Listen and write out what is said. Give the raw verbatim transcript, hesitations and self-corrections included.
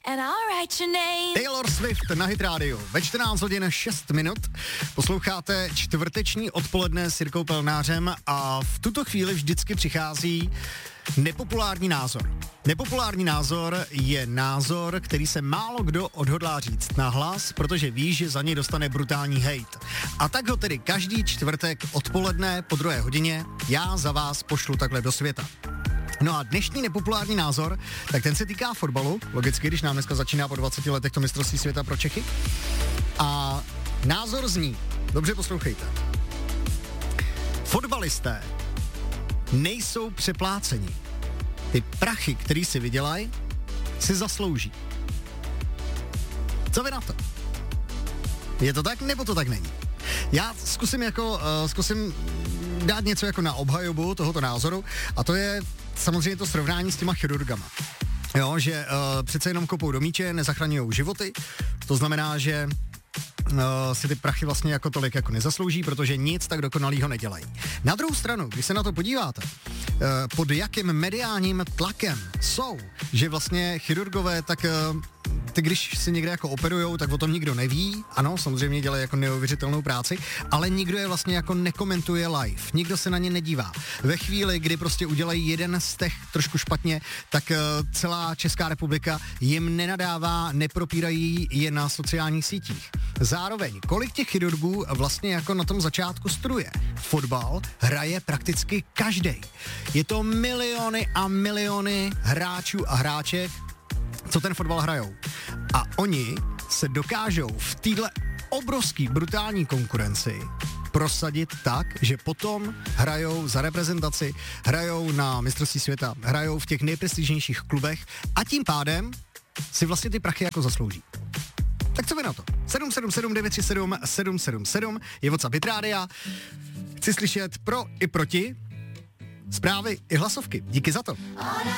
Taylor Swift na Hit Radio. Ve čtrnáct hodin šest minut posloucháte čtvrteční odpoledne s Jirkou Pelnářem a v tuto chvíli vždycky přichází nepopulární názor. Nepopulární názor je názor, který se málo kdo odhodlá říct nahlas, protože ví, že za něj dostane brutální hejt. A tak ho tedy každý čtvrtek odpoledne po druhé hodině já za vás pošlu takhle do světa. No a dnešní nepopulární názor, tak ten se týká fotbalu, logicky, když nám dneska začíná po dvaceti letech to mistrovství světa pro Čechy. A názor zní, dobře poslouchejte, fotbalisté nejsou přepláceni. Ty prachy, který si vydělají, si zaslouží. Co vy na to? Je to tak, nebo to tak není? Já zkusím jako, uh, zkusím dát něco jako na obhajobu tohoto názoru a to je samozřejmě to srovnání s těma chirurgama. Jo, že uh, přece jenom kopou do míče, nezachraňují životy, to znamená, že Uh, si ty prachy vlastně jako tolik jako nezaslouží, protože nic tak dokonalýho nedělají. Na druhou stranu, když se na to podíváte, uh, pod jakým mediálním tlakem jsou, že vlastně chirurgové, tak uh, ty když si někde jako operujou, tak o tom nikdo neví, ano, samozřejmě dělají jako neuvěřitelnou práci, ale nikdo je vlastně jako nekomentuje live, nikdo se na ně nedívá. Ve chvíli, kdy prostě udělají jeden z těch trošku špatně, tak uh, celá Česká republika jim nenadává, nepropírají je na sociálních sítích. Zároveň, kolik těch chirurgů vlastně jako na tom začátku studuje? Fotbal hraje prakticky každej. Je to miliony a miliony hráčů a hráček, co ten fotbal hrajou. A oni se dokážou v téhle obrovský brutální konkurenci prosadit tak, že potom hrajou za reprezentaci, hrajou na mistrovství světa, hrajou v těch nejprestižnějších klubech a tím pádem si vlastně ty prachy jako zaslouží. Tak co vy na to? sedm sedm sedm devět tři sedm sedm sedm sedm je WhatsApp Hit Rádia. Chci slyšet pro i proti, zprávy i hlasovky. Díky za to.